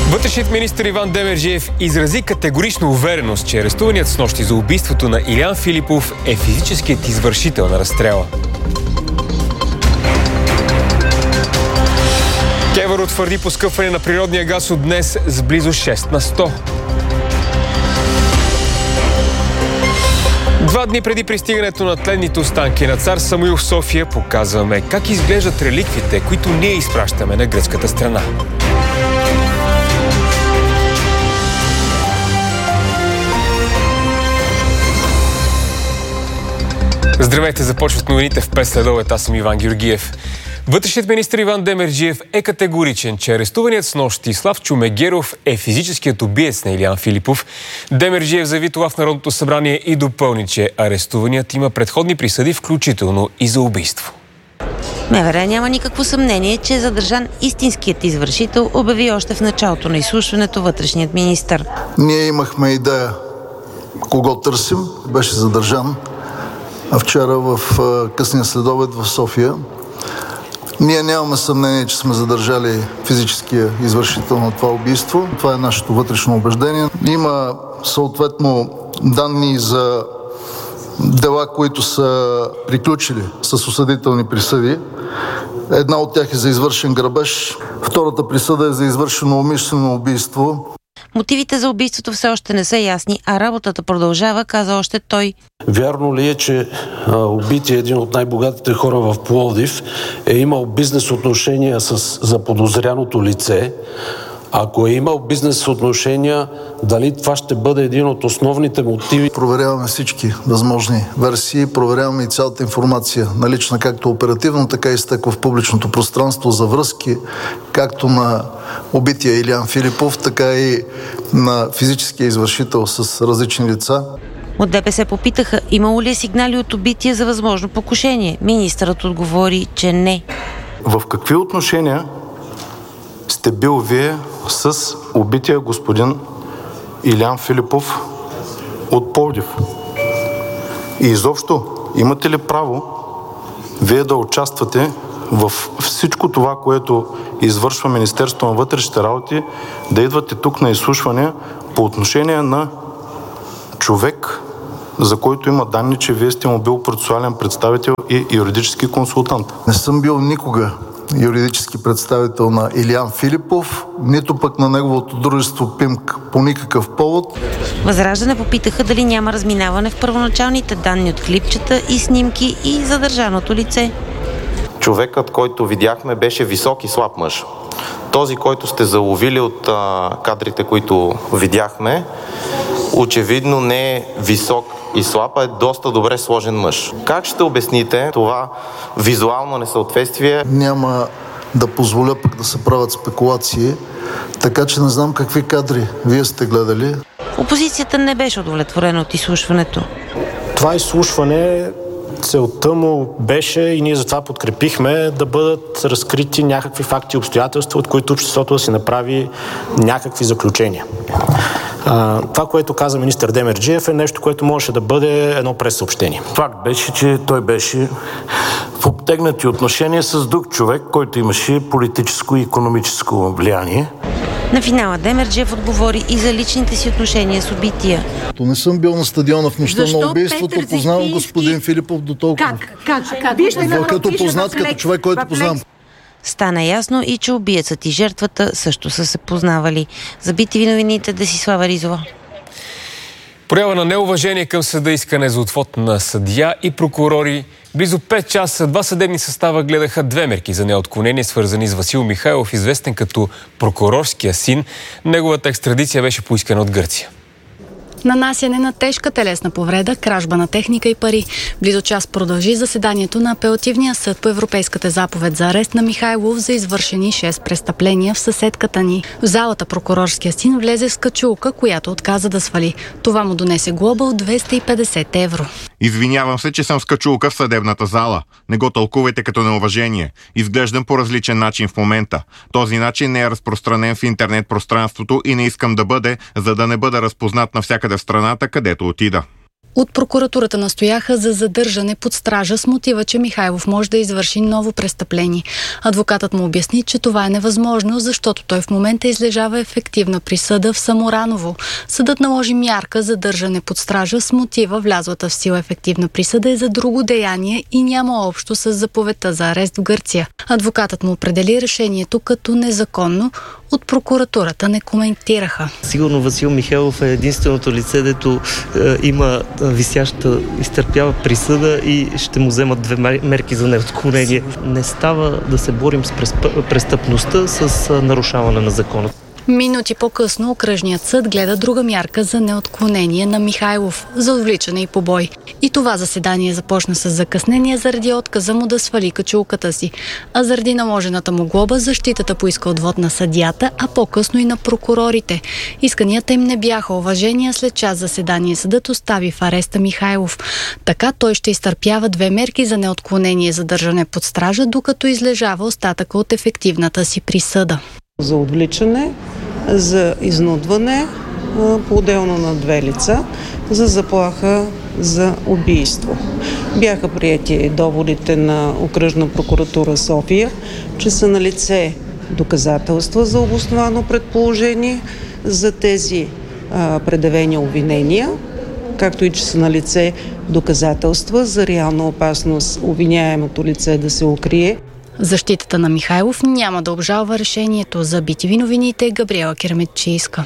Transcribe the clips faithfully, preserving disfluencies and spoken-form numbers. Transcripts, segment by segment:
Вътрешният министър Иван Демерджиев изрази категорична увереност, че арестуваният снощи за убийството на Илиян Филипов е физическият извършител на разстрела. КЕВР утвърди поскъпване на природния газ от днес с близо шест на сто. Два дни преди пристигането на тленните останки на цар Самуил в София показваме как изглеждат реликвите, които ние изпращаме на гръцката страна. Здравейте, започват новините в пет следобед. Аз съм Иван Георгиев. Вътрешният министър Иван Демерджиев е категоричен, че арестуваният снощи Славчо Мегеров е физическият убиец на Илиян Филипов. Демерджиев заяви това в Народното събрание и допълни, че арестуваният има предходни присъди, включително и за убийство. МВР няма никакво съмнение, че е задържан истинският извършител, обяви още в началото на изслушването вътрешният министър. Ние имахме идея кого търсим, беше задържан вчера в късния следобед в София. Ние нямаме съмнение, че сме задържали физическия извършител на това убийство. Това е нашето вътрешно убеждение. Има съответно данни за дела, които са приключили с осъдителни присъди. Една от тях е за извършен грабеж, втората присъда е за извършено умишлено убийство. Мотивите за убийството все още не са ясни, а работата продължава, каза още той. Вярно ли е, че а, убития един от най-богатите хора в Пловдив е имал бизнес отношения с заподозряното лице? Ако е имал бизнес отношения, дали това ще бъде един от основните мотиви? Проверяваме всички възможни версии, проверяваме и цялата информация, налична както оперативно, така и изтекла в публичното пространство за връзки, както на убития Илиян Филипов, така и на физическия извършител с различни лица. От ДПС попитаха, имало ли е сигнали от убития за възможно покушение. Министърът отговори, че не. В какви отношения сте бил вие с убития господин Илиян Филипов от Пловдив? И изобщо, имате ли право вие да участвате в всичко това, което извършва Министерството на вътрешните работи, да идвате тук на изслушване по отношение на човек, за който има данни, че вие сте му бил процесуален представител и юридически консултант? Не съм бил никога юридически представител на Илиян Филипов, нито пък на неговото дружество ПИМК по никакъв повод. Възраждане попитаха дали няма разминаване в първоначалните данни от клипчета и снимки и задържаното лице. Човекът, който видяхме, беше висок и слаб мъж. Този, който сте заловили от а, кадрите, които видяхме, очевидно не е висок и слаб, а е доста добре сложен мъж. Как ще обясните това визуално несъответствие? Няма да позволя пък да се правят спекулации, така че не знам какви кадри вие сте гледали. Опозицията не беше удовлетворена от изслушването. Това изслушване, целта му беше, и ние затова подкрепихме, да бъдат разкрити някакви факти и обстоятелства, от които обществото да си направи някакви заключения. А, това, което каза министър Демерджиев, е нещо, което можеше да бъде едно прessъобщение. Факт беше, че той беше в обтегнати отношения с друг човек, който имаше политическо и икономическо влияние. На финала Демерджиев отговори и за личните си отношения с убития. То не съм бил на стадиона в нощта на убийството, познавам господин Филипов до толкова. Как? Как? как? Вижте, като познат, като човек, който познавам. Стана ясно и че убиецът и жертвата също са се познавали. За би ти ви новините, Десислава Ризова. Проява на неуважение към съда, искане за отвод на съдия и прокурори. Близо пет часа два съдебни състава гледаха две мерки за неотклонение, свързани с Васил Михайлов, известен като прокурорския син. Неговата екстрадиция беше поискана от Гърция. Нанасяне на тежка телесна повреда, кражба на техника и пари. Близо час продължи заседанието на апелативния съд по Европейската заповед за арест на Михайлов за извършени шест престъпления в съседката ни. В залата прокурорския син влезе с качулка, която отказа да свали. Това му донесе глоба от двеста и петдесет евро. Извинявам се, че съм с качулка в съдебната зала. Не го тълкувайте като неуважение. Изглеждам по различен начин в момента. Този начин не е разпространен в интернет пространството и не искам да бъде, за да не бъда разпознат навсякъде в страната, където отида. От прокуратурата настояха за задържане под стража с мотива, че Михайлов може да извърши ново престъпление. Адвокатът му обясни, че това е невъзможно, защото той в момента излежава ефективна присъда в Самураново. Съдът наложи мярка за държане под стража с мотива влязлата в сила ефективна присъда е за друго деяние и няма общо с заповедта за арест в Гърция. Адвокатът му определи решението като незаконно. От прокуратурата не коментираха. Сигурно Васил Михайлов е единственото лице, дето е, има висяща, изтърпява присъда и ще му вземат две мерки за неотклонение. Не става да се борим с престъпността с нарушаване на закона. Минути по-късно окръжният съд гледа друга мярка за неотклонение на Михайлов за отвличане и побой. И това заседание започна с закъснение заради отказа му да свали качулката си. А заради наложената му глоба защитата поиска отвод на съдията, а по-късно и на прокурорите. Исканията им не бяха уважени, а след час заседание съдът остави в ареста Михайлов. Така той ще изтърпява две мерки за неотклонение за държане под стража, докато излежава остатъка от ефективната си присъда. За отвличане, за изнудване, по-отделно на две лица, за заплаха за убийство. Бяха приети доводите на Окръжна прокуратура София, че са налице доказателства за обосновано предположение за тези а, предявени обвинения, както и че са налице доказателства за реална опасност обвиняемото лице да се укрие. Защитата на Михайлов няма да обжалва решението. За Би Ти Ви новините Габриела Кираметчийска.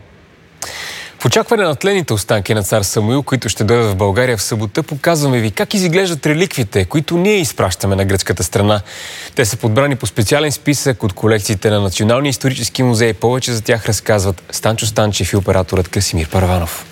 В очакване на тлените останки на цар Самуил, които ще дойдат в България в събота, показваме ви как изглеждат реликвите, които ние изпращаме на гръцката страна. Те са подбрани по специален списък от колекциите на Националния исторически музей. Повече за тях разказват Станчо Станчев и операторът Красимир Параванов.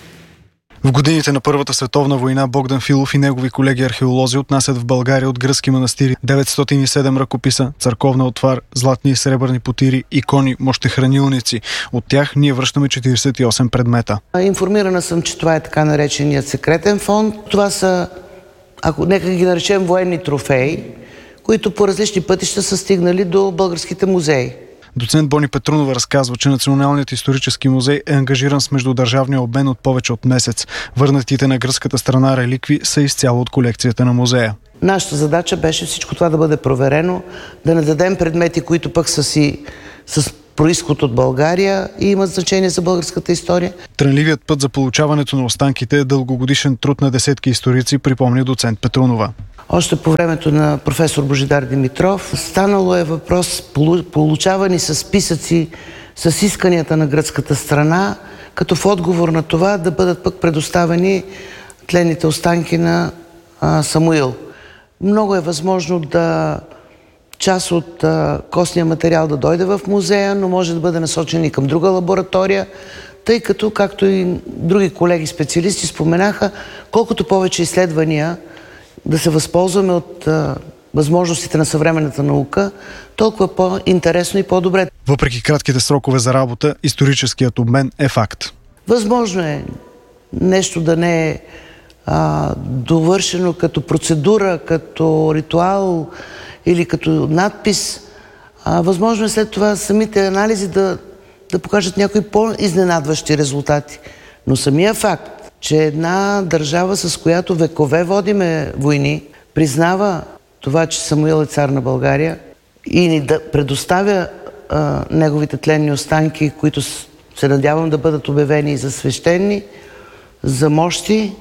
В годините на Първата световна война Богдан Филов и негови колеги археолози отнасят в България от гръцки манастири деветстотин и седем ръкописа, църковна отвар, златни и сребърни потири, икони, мощехранилници. От тях ние връщаме четиридесет и осем предмета. Информирана съм, че това е така нареченият секретен фонд. Това са, ако нека ги наречем, военни трофеи, които по различни пътища са стигнали до българските музеи. Доцент Бони Петрунова разказва, че Националният исторически музей е ангажиран с междудържавния обмен от повече от месец. Върнатите на гръцката страна реликви са изцяло от колекцията на музея. Нашата задача беше всичко това да бъде проверено, да не дадем предмети, които пък са си с произход от България и имат значение за българската история. Трънливият път за получаването на останките е дългогодишен труд на десетки историци, припомня доцент Петрунова. Още по времето на професор Божидар Димитров станало е въпрос получавани с списъци с исканията на гръцката страна, като в отговор на това да бъдат пък предоставени тленните останки на а, Самуил. Много е възможно да част от а, костния материал да дойде в музея, но може да бъде насочен и към друга лаборатория, тъй като, както и други колеги специалисти споменаха, колкото повече изследвания да се възползваме от а, възможностите на съвременната наука, толкова по-интересно и по-добре. Въпреки кратките срокове за работа, историческият обмен е факт. Възможно е нещо да не е а, довършено като процедура, като ритуал или като надпис. А, възможно е след това самите анализи да, да покажат някои по-изненадващи резултати. Но самия факт, че една държава, с която векове водиме войни, признава това, че Самуил е цар на България и ни да предоставя а, неговите тленни останки, които се надявам да бъдат обявени за свещени, за мощи,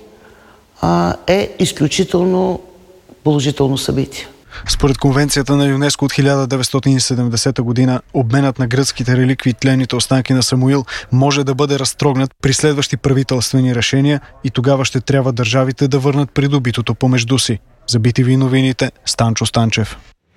а, е изключително положително събитие. Според конвенцията на ЮНЕСКО от хиляда деветстотин и седемдесета година, обменът на гръцките реликви и тленните останки на Самуил може да бъде разтрогнат при следващи правителствени решения и тогава ще трябва държавите да върнат придобитото помежду си. За Би Ти Ви новините, Станчо Станчев.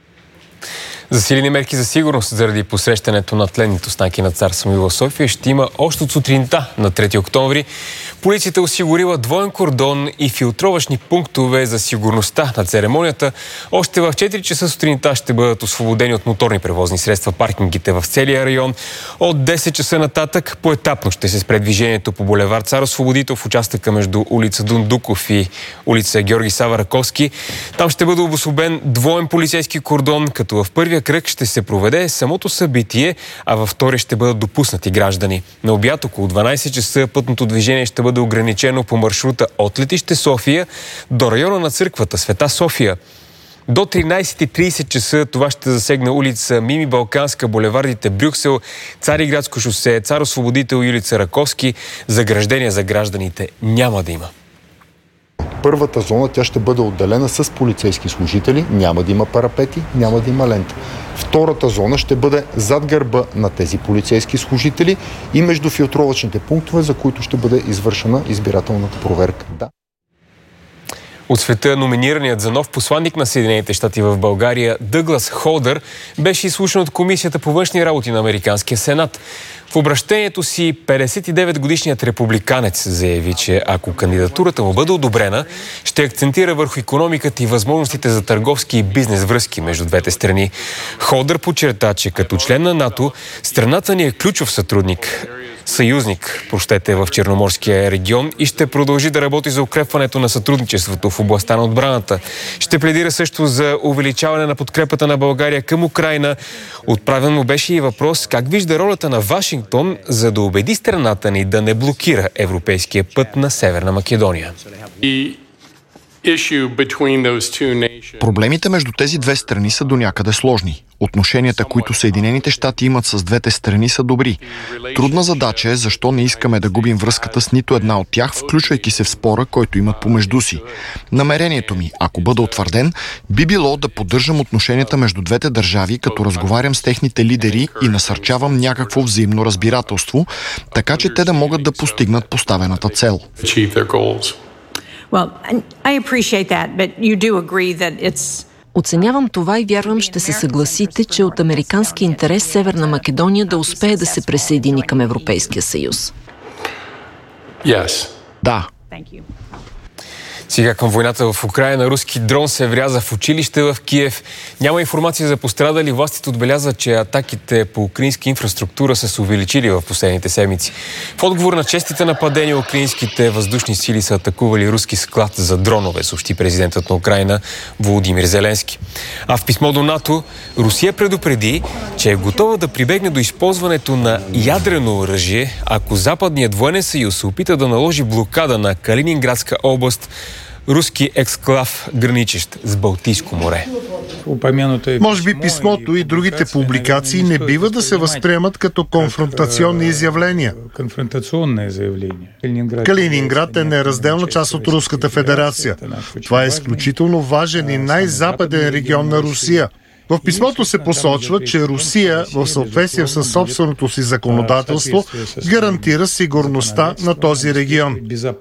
Засилени мерки за сигурност заради посрещането на тленните останки на цар Самуил в София ще има още от сутринта на трети октомври. Полицията осигурила двоен кордон и филтровъчни пунктове за сигурността на церемонията. Още в четири часа сутринта ще бъдат освободени от моторни превозни средства паркингите в целия район. От десет часа нататък поетапно ще се спре движението по булевард Цар Освободител в участъка между улица Дундуков и улица Георги Сава Раковски. Там ще бъде обособен двоен полицейски кордон, като в първия кръг ще се проведе самото събитие, а във втория ще бъдат допуснати граждани. На обяд около дванадесет часа пътното движение ще бъде бъде ограничено по маршрута от летище София до района на църквата Света София. До тринайсет и трийсет часа това ще засегне улица Мими Балканска, булевардите Брюксел, Цариградско шосе, Цар-Освободител и улица Раковски. Заграждения за гражданите няма да има. Първата зона тя ще бъде отделена с полицейски служители, няма да има парапети, няма да има лента. Втората зона ще бъде зад гърба на тези полицейски служители и между филтровъчните пунктове, за които ще бъде извършена избирателната проверка. Да. От света номинираният за нов посланник на Съединените щати в България Дъглас Холдър беше изслушан от Комисията по външни работи на Американския сенат. В обращението си петдесет и девет годишният републиканец заяви, че ако кандидатурата му бъде одобрена, ще акцентира върху икономиката и възможностите за търговски и бизнес връзки между двете страни. Холдър подчерта, че като член на НАТО, страната ни е ключов сътрудник, съюзник, прощете, в Черноморския регион и ще продължи да работи за укрепването на сътрудничеството в областта на отбраната. Ще пледира също за увеличаване на подкрепата на България към Украйна. Отправен му беше и въпрос как вижда ролята на Вашингтон, за да убеди страната ни да не блокира европейския път на Северна Македония. Проблемите между тези две страни са до някъде сложни. Отношенията, които Съединените щати имат с двете страни, са добри. Трудна задача е защо не искаме да губим връзката с нито една от тях, включвайки се в спора, който имат помежду си. Намерението ми, ако бъда утвърден, би било да поддържам отношенията между двете държави, като разговарям с техните лидери и насърчавам някакво взаимно разбирателство, така че те да могат да постигнат поставената цел. Well, I appreciate that, but you do agree that it's... Оценявам това и вярвам, ще се съгласите, че от американски интерес Северна Македония да успее да се присъедини към Европейския съюз. Yes. Да. Сега към войната в Украйна. Руски дрон се вряза в училище в Киев. Няма информация за пострадали. Властите отбеляза, че атаките по украинска инфраструктура са се увеличили в последните седмици. В отговор на честите нападения, украинските въздушни сили са атакували руски склад за дронове, съобщи президентът на Украйна Володимир Зеленски. А в писмо до НАТО Русия предупреди, че е готова да прибегне до използването на ядрено оръжие, ако Западният военен съюз се опита да наложи блокада на Калининградска област, руски ексклав, граничещ с Балтийско море. Може би писмото и другите публикации не бива да се възприемат като конфронтационни изявления. Калининград е неразделна част от Руската федерация. Това е изключително важен и най-западен регион на Русия. В писмото се посочва, че Русия, в съответствие с собственото си законодателство, гарантира сигурността на този регион.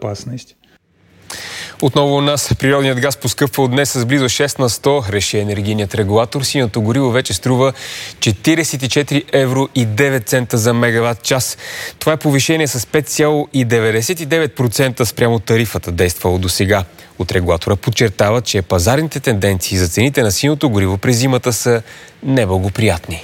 Отново у нас природният газ поскъпва от днес с близо шест на сто, реши енергийният регулатор. Синьото гориво вече струва четирийсет и четири евро и девет цента за мегаватт час. Това е повишение с пет цяло деветдесет и девет процента спрямо тарифата, действало до сега. От регулатора подчертава, че пазарните тенденции за цените на синьото гориво през зимата са неблагоприятни.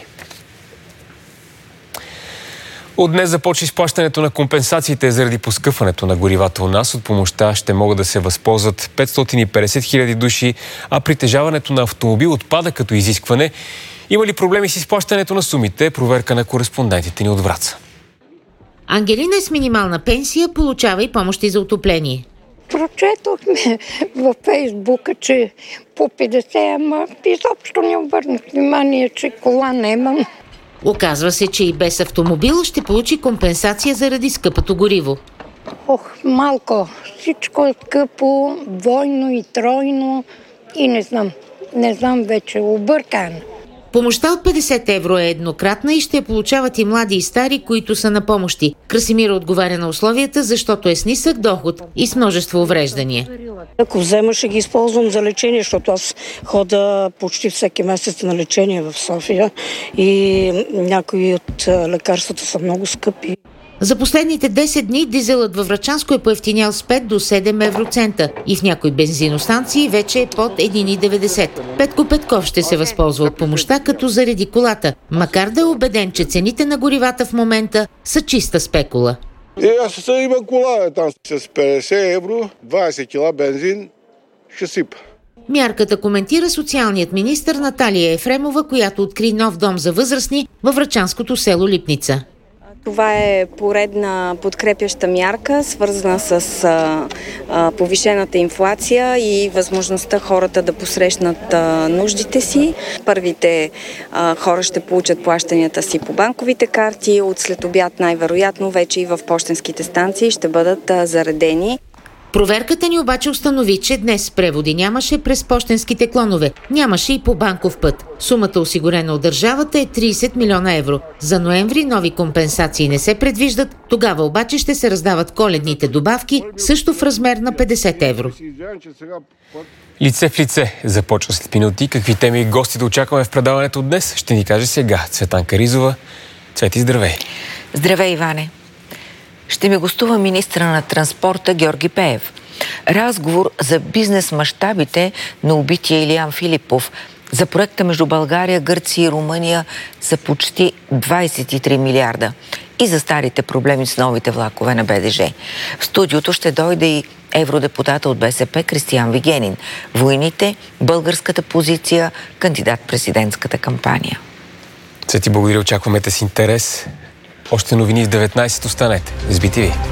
От днес започва изплащането на компенсациите заради поскъпването на горивата у нас. От помощта ще могат да се възползват петстотин и петдесет хиляди души, а притежаването на автомобил отпада като изискване. Има ли проблеми с изплащането на сумите? Проверка на кореспондентите ни от Враца. Ангелина е с минимална пенсия, получава и помощи за отопление. Прочетохме във Фейсбука, че по петдесет, ама изобщо не обърнах внимание, че кола нямам. Оказва се, че и без автомобил ще получи компенсация заради скъпото гориво. Ох, малко. Всичко е скъпо, двойно и тройно и не знам. Не знам вече, объркан. Помощта от петдесет евро е еднократна и ще я получават и млади и стари, които са на помощи. Красимира отговаря на условията, защото е с нисък доход и с множество увреждания. Ако взема, ще ги използвам за лечение, защото аз хода почти всеки месец на лечение в София и някои от лекарствата са много скъпи. За последните десет дни дизелът във Врачанско е поевтинял с пет до седем евроцента и в някои бензиностанции вече е под един и деветдесет. Петко Петков ще се възползва от помощта, като зареди колата, макар да е убеден, че цените на горивата в момента са чиста спекула. Е, аз имам кола там с петдесет евро, двадесет кила бензин, ще сипа. Мярката коментира социалният министър Наталия Ефремова, която откри нов дом за възрастни във врачанското село Липница. Това е поредна подкрепяща мярка, свързана с а, а, повишената инфлация и възможността хората да посрещнат а, нуждите си. Първите а, хора ще получат плащанията си по банковите карти, от след обяд най-вероятно вече и в пощенските станции ще бъдат а, заредени. Проверката ни обаче установи, че днес преводи нямаше през пощенските клонове. Нямаше и по банков път. Сумата, осигурена от държавата, е трийсет милиона евро. За ноември нови компенсации не се предвиждат, тогава обаче ще се раздават коледните добавки, също в размер на петдесет евро. Лице в лице започва след минути. Какви теми и гости да очакваме в предаването днес, ще ни каже сега Цветанка Ризова. Цвети, здравей! Здравей, Иване! Ще ми гостува министра на транспорта Георги Пеев. Разговор за бизнес мащабите на убития Илиян Филипов, за проекта между България, Гърция и Румъния за почти двайсет и три милиарда и за старите проблеми с новите влакове на Б Д Ж. В студиото ще дойде и евродепутата от Б С П Кристиян Вигенин. Войните, българската позиция, кандидат-президентската кампания. Цвети, благодаря, очакваме те с интерес. Още новини в деветнайсет. Останете с Би Ти Ви.